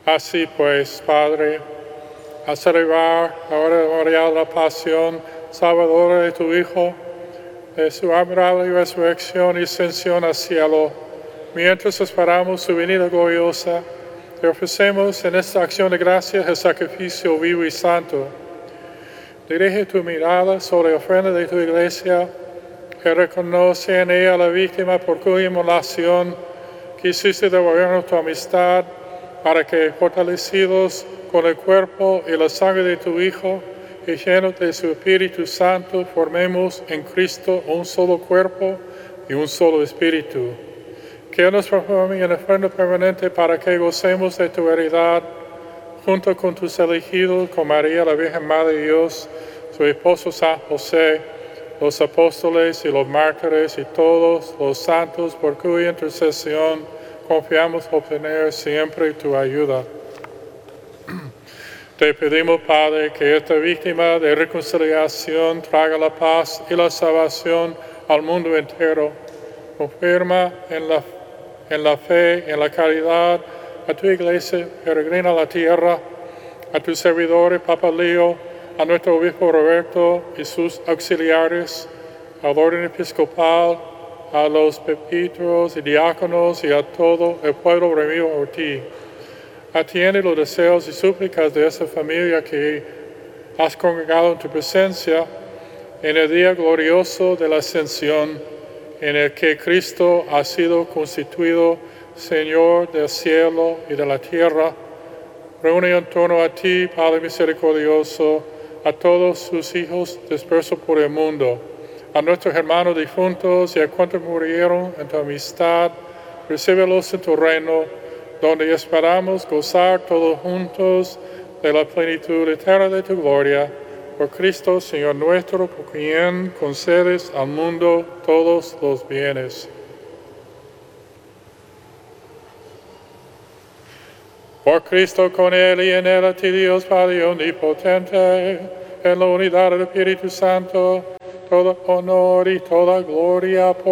Así pues, Padre, a celebrar ahora el memorial de la pasión salvadora de tu Hijo, de su admirable resurrección y ascensión al cielo, mientras esperamos su venida gloriosa, te ofrecemos en esta acción de gracias el sacrificio vivo y santo. Dirige tu mirada sobre la ofrenda de tu iglesia, que reconoce en ella la víctima por cuya inmolación quisiste devolvernos tu amistad, para que, fortalecidos con el cuerpo y la sangre de tu Hijo, y llenos de su Espíritu Santo, formemos en Cristo un solo cuerpo y un solo espíritu. Que nos transforme en ofrenda permanente para que gocemos de tu heredad, junto con tus elegidos, con María, la Virgen Madre de Dios, su esposo San José, los apóstoles y los mártires y todos los santos, por cuya intercesión confiamos obtener siempre tu ayuda. Te pedimos, Padre, que esta víctima de reconciliación traiga la paz y la salvación al mundo entero. Confirma en la fe, en la caridad, a tu iglesia peregrina a la tierra, a tus servidores, Papa Leo, a nuestro obispo Roberto y sus auxiliares, al orden episcopal, a los presbíteros y diáconos y a todo el pueblo reunido por ti. Atiende los deseos y súplicas de esa familia que has congregado en tu presencia en el día glorioso de la ascensión, en el que Cristo ha sido constituido Señor del cielo y de la tierra. Reúne en torno a ti, Padre misericordioso, a todos sus hijos dispersos por el mundo, a nuestros hermanos difuntos y a cuantos murieron en tu amistad. Recíbelos en tu reino, donde esperamos gozar todos juntos de la plenitud eterna de tu gloria. Por Cristo, Señor nuestro, por quien concedes al mundo todos los bienes. Por Cristo, con Él y en Él, a ti Dios Padre omnipotente, en la unidad del Espíritu Santo, todo honor y toda gloria por